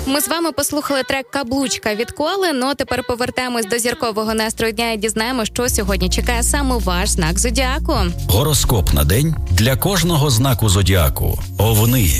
Ми з вами послухали трек «Каблучка» від Коли, ну тепер повертаємось до зіркового настрою дня і дізнаємося, що сьогодні чекає саме ваш знак зодіаку. Гороскоп на день для кожного знаку зодіаку. Овни.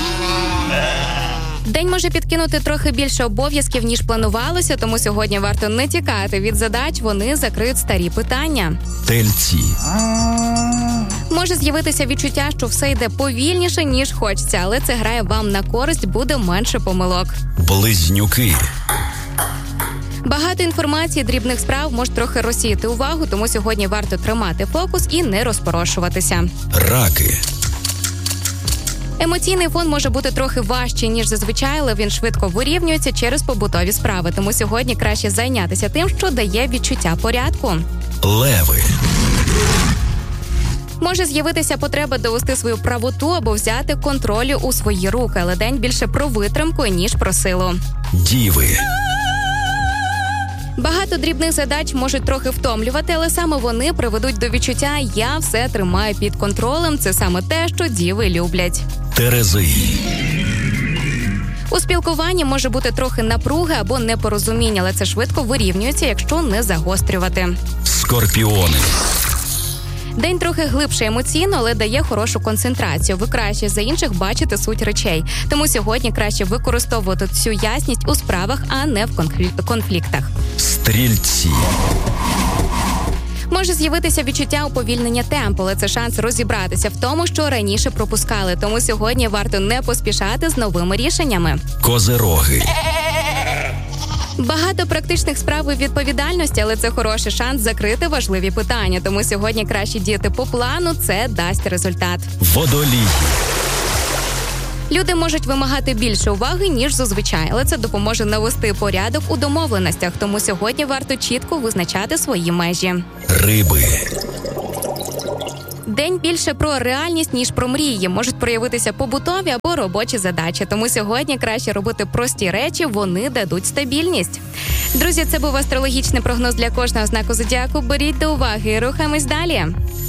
День може підкинути трохи більше обов'язків, ніж планувалося, тому сьогодні варто не тікати від задач, вони закриють старі питання. Тельці. Може з'явитися відчуття, що все йде повільніше, ніж хочеться, але це грає вам на користь, буде менше помилок. Близнюки. Багато інформації, дрібних справ може трохи розсіяти увагу, тому сьогодні варто тримати фокус і не розпорошуватися. Раки. Емоційний фон може бути трохи важчий, ніж зазвичай, але він швидко вирівнюється через побутові справи. Тому сьогодні краще зайнятися тим, що дає відчуття порядку. Леви. Може з'явитися потреба довести свою правоту або взяти контроль у свої руки, але день більше про витримку, ніж про силу. Діви. Багато дрібних задач можуть трохи втомлювати, але саме вони приведуть до відчуття «я все тримаю під контролем». Це саме те, що діви люблять. Терези. У спілкуванні може бути трохи напруги або непорозуміння, але це швидко вирівнюється, якщо не загострювати. Скорпіони. День трохи глибше емоційно, але дає хорошу концентрацію. Ви краще за інших бачите суть речей. Тому сьогодні краще використовувати цю ясність у справах, а не в конфліктах. Стрільці. Може з'явитися відчуття уповільнення темпу, але це шанс розібратися в тому, що раніше пропускали. Тому сьогодні варто не поспішати з новими рішеннями. Козироги. Багато практичних справ і відповідальності, але це хороший шанс закрити важливі питання. Тому сьогодні краще діяти по плану, це дасть результат. Водолії. Люди можуть вимагати більше уваги, ніж зазвичай, але це допоможе навести порядок у домовленостях. Тому сьогодні варто чітко визначати свої межі. Риби. День більше про реальність, ніж про мрії. Можуть проявитися побутові або робочі задачі. Тому сьогодні краще робити прості речі, вони дадуть стабільність. Друзі, це був астрологічний прогноз для кожного знаку зодіаку. Беріть до уваги і рухаємось далі.